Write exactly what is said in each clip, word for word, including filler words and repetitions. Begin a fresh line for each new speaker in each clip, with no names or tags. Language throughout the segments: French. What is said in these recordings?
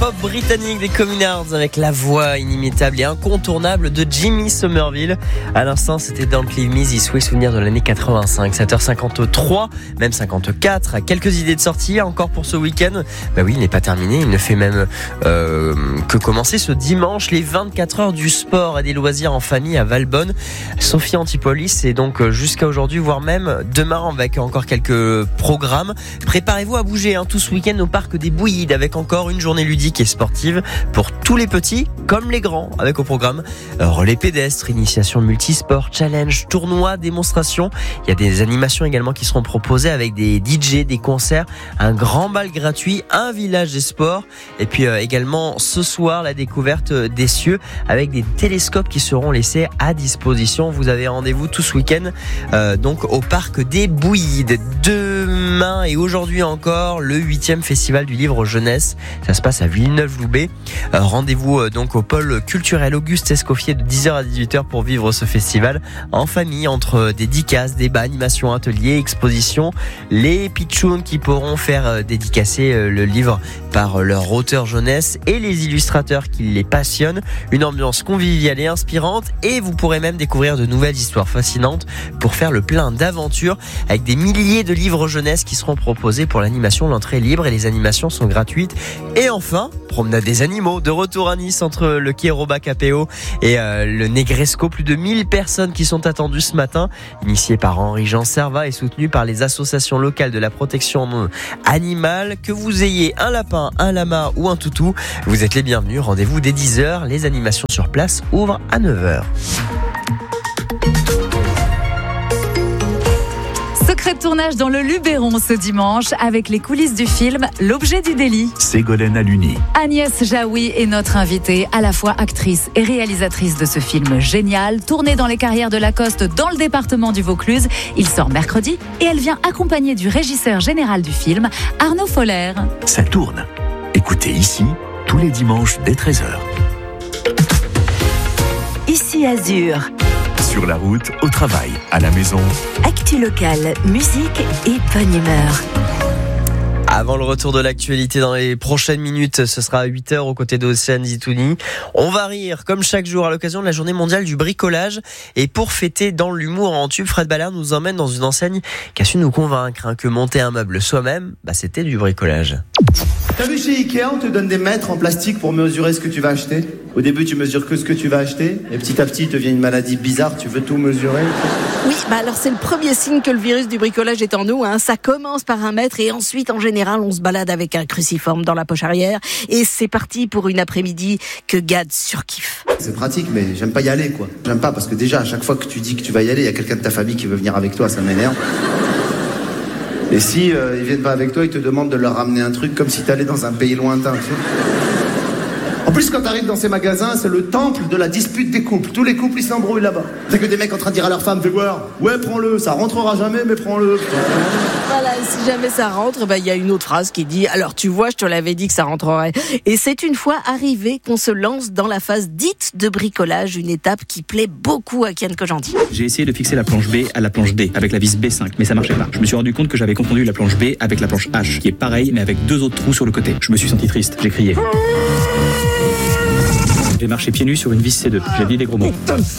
pop britannique des Communards avec la voix inimitable et incontournable de Jimmy Somerville. À l'instant, c'était Don't Leave Me This Way, souvenir de l'année quatre-vingt-cinq. sept heures cinquante-trois, même cinquante-quatre. Quelques idées de sortie encore pour ce week-end. Bah oui, il n'est pas terminé. Il ne fait même euh, que commencer ce dimanche les vingt-quatre heures du sport et des loisirs en famille à Valbonne. Sophie Antipolis, c'est donc jusqu'à aujourd'hui, voire même demain avec encore quelques programmes. Préparez-vous à bouger hein, tout ce week-end au parc des Bouillides avec encore une journée ludique et sportive pour tous les petits comme les grands, avec au programme relais pédestres, initiation multisport, challenge, tournoi, démonstration. Il y a des animations également qui seront proposées avec des D J, des concerts, un grand bal gratuit, un village des sports et puis euh, également ce soir la découverte des cieux avec des télescopes qui seront laissés à disposition. Vous avez rendez-vous tout ce week-end euh, donc au parc des Bouillides. Demain et aujourd'hui encore le huitième festival du livre jeunesse. Ça se passe à Villeneuve-Loubet. Euh, rendez-vous euh, donc au pôle culturel Auguste Escoffier de dix heures à dix-huit heures pour vivre ce festival en famille entre dédicaces, débats, animations, ateliers, expositions. Les pitchouns qui pourront faire euh, dédicacer euh, le livre par euh, leur auteur jeunesse et les illustrateurs qui les passionnent. Une ambiance conviviale et inspirante et vous pourrez même découvrir de nouvelles histoires fascinantes pour faire le plein d'aventures avec des milliers de livres jeunesse qui seront proposés pour l'animation. L'entrée est libre et les animations sont gratuites. Et enfin, promenade des animaux de retour à Nice entre le quai Roba Capéo et euh, le Negresco. Plus de mille personnes qui sont attendues ce matin, initié par Henri-Jean Servat et soutenu par les associations locales de la protection animale. Que vous ayez un lapin, un lama ou un toutou, vous êtes les bienvenus. Rendez-vous dès dix heures. Les animations sur place ouvrent à neuf heures.
Secret de tournage dans le Luberon ce dimanche avec les coulisses du film L'objet du délit.
Ségolène Aluni.
Agnès Jaoui est notre invitée, à la fois actrice et réalisatrice de ce film génial, tourné dans les carrières de Lacoste dans le département du Vaucluse. Il sort mercredi et elle vient accompagnée du régisseur général du film, Arnaud Foller.
Ça tourne. Écoutez ici, tous les dimanches dès treize heures.
Ici Azur.
Sur la route, au travail, à la maison.
Actu locale, musique et bonne humeur.
Avant le retour de l'actualité dans les prochaines minutes, ce sera à huit heures aux côtés d'Océane Zitouni. On va rire comme chaque jour à l'occasion de la journée mondiale du bricolage. Et pour fêter dans l'humour en tube, Fred Ballard nous emmène dans une enseigne qui a su nous convaincre hein, que monter un meuble soi-même, bah, c'était du bricolage.
T'as vu chez Ikea, on te donne des mètres en plastique pour mesurer ce que tu vas acheter. Au début, tu mesures que ce que tu vas acheter. Et petit à petit, il te vient une maladie bizarre, tu veux tout mesurer.
Oui, bah alors c'est le premier signe que le virus du bricolage est en nous. Hein. Ça commence par un mètre et ensuite, en général, on se balade avec un cruciforme dans la poche arrière. Et c'est parti pour une après-midi que Gad surkiffe.
C'est pratique, mais j'aime pas y aller, quoi. J'aime pas parce que déjà, à chaque fois que tu dis que tu vas y aller, il y a quelqu'un de ta famille qui veut venir avec toi, ça m'énerve. Et si euh, ils viennent pas avec toi, ils te demandent de leur ramener un truc comme si t'allais dans un pays lointain, tu sais. En plus, quand t'arrives dans ces magasins, c'est le temple de la dispute des couples. Tous les couples, ils s'embrouillent là-bas. C'est que des mecs en train de dire à leur femme, fais voir, ouais, prends-le, ça rentrera jamais, mais prends-le.
Voilà, si jamais ça rentre, bah, il y a une autre phrase qui dit, alors tu vois, je te l'avais dit que ça rentrerait. Et c'est une fois arrivé qu'on se lance dans la phase dite de bricolage, une étape qui plaît beaucoup à Kian Kojandi.
J'ai essayé de fixer la planche B à la planche D, avec la vis B cinq, mais ça marchait pas. Je me suis rendu compte que j'avais confondu la planche B avec la planche H, qui est pareille, mais avec deux autres trous sur le côté. Je me suis senti triste, j'ai crié. J'ai marché pieds nus sur une vis C deux. J'ai dit des gros mots.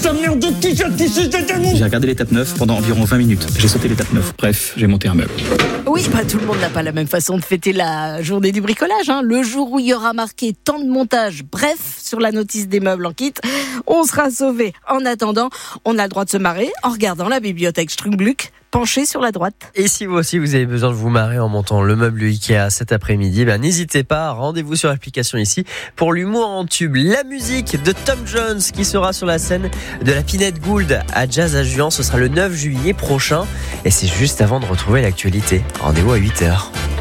J'ai regardé l'étape neuf pendant environ vingt minutes. J'ai sauté l'étape neuf. Bref, j'ai monté un meuble.
Oui, bah, tout le monde n'a pas la même façon de fêter la journée du bricolage. Hein. Le jour où il y aura marqué temps de montage, bref, sur la notice des meubles en kit, on sera sauvé. En attendant, on a le droit de se marrer en regardant la bibliothèque Strunggluck penché sur la droite.
Et si vous aussi vous avez besoin de vous marrer en montant le meuble Ikea cet après-midi, ben n'hésitez pas, rendez-vous sur l'application ici pour l'humour en tube. La musique de Tom Jones qui sera sur la scène de la Pinette Gould à Jazz à Juan, ce sera le neuf juillet prochain et c'est juste avant de retrouver l'actualité. Rendez-vous à huit heures.